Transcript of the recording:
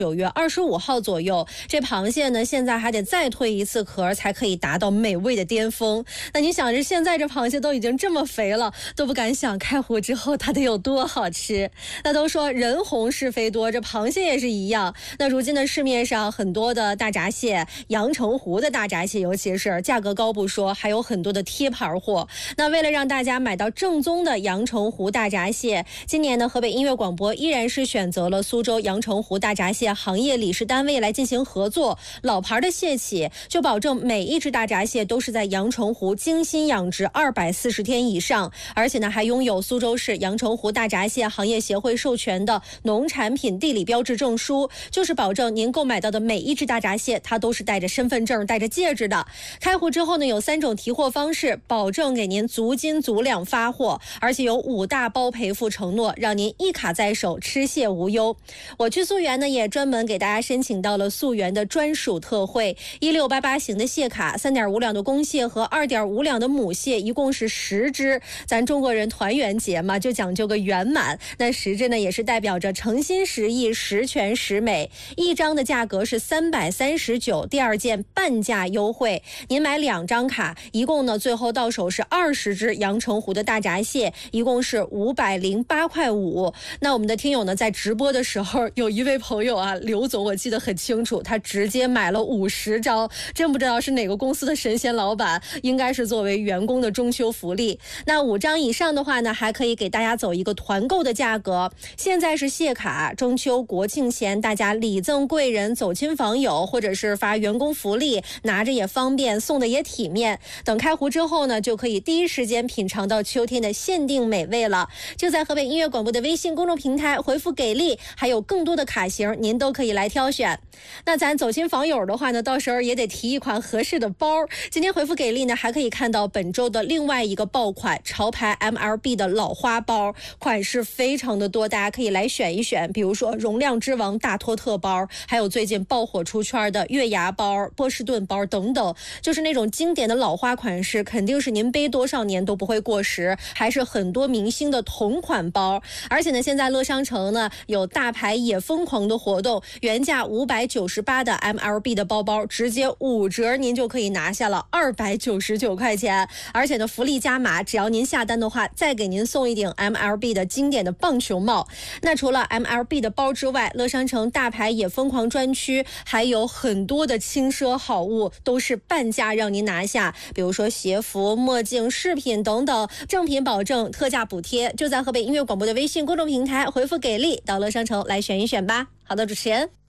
9月25号左右，这螃蟹呢现在还得再蜕一次壳才可以达到美味的巅峰。那你想着现在这螃蟹都已经这么肥了，都不敢想开湖之后它得有多好吃。那都说人红是非多，这螃蟹也是一样。那如今的市面上很多的大闸蟹，阳澄湖的大闸蟹尤其是价格高不说，还有很多的贴牌货。那为了让大家买到正宗的阳澄湖大闸蟹，今年呢河北音乐广播依然是选择了苏州阳澄湖大闸蟹行业理事单位来进行合作，老牌的蟹企就保证每一只大闸蟹都是在阳澄湖精心养殖240天以上，而且呢还拥有苏州市阳澄湖大闸蟹行业协会授权的农产品地理标志证书，就是保证您购买到的每一只大闸蟹它都是带着身份证带着戒指的。开湖之后呢有3种提货方式，保证给您足斤足两发货，而且有5大包赔付承诺，让您一卡在手，吃蟹无忧。我去溯源呢也专门给大家申请到了溯源的专属特惠，1688型的蟹卡，3.5两的公蟹和2.5两的母蟹，一共是10只。咱中国人团圆节嘛，就讲究个圆满。那10只呢也是代表着诚心实意、十全十美。一张的价格是339，第2件半价优惠。您买2张卡，一共呢最后到手是20只阳澄湖的大闸蟹，一共是508块5。那我们的听友呢在直播的时候，有一位朋友啊，刘总我记得很清楚，他直接买了50张，真不知道是哪个公司的神仙老板，应该是作为员工的中秋福利。那5张以上的话呢，还可以给大家走一个团购的价格。现在是蟹卡，中秋国庆前大家礼赠贵人，走亲访友，或者是发员工福利，拿着也方便，送的也体面。等开湖之后呢，就可以第一时间品尝到秋天的限定美味了。就在河北音乐广播的微信公众平台回复给力，还有更多的卡型您都可以来挑选。那咱走亲访友的话呢，到时候也得提一款合适的包。今天回复给力呢，还可以看到本周的另外一个爆款潮牌 MLB 的老花包，款式非常的多，大家可以来选一选。比如说容量之王大托特包，还有最近爆火出圈的月牙包、波士顿包等等，就是那种经典的老花款式，肯定是您背多少年都不会过时，还是很多明星的同款包。而且呢，现在乐商城呢有大牌也疯狂的活动，原价598的 MLB 的包包直接5折，您就可以拿下了299块钱。而且呢福利加码，只要您下单的话，再给您送一顶 MLB 的经典的棒球帽。那除了 MLB 的包之外，乐商城大牌也疯狂专区还有很多的轻奢好物都是半价让您拿下，比如说鞋服、墨镜、饰品等等，正品保证，特价补贴。就在河北音乐广播的微信公众平台回复给力，到乐商城来选一选吧。好的，主持人。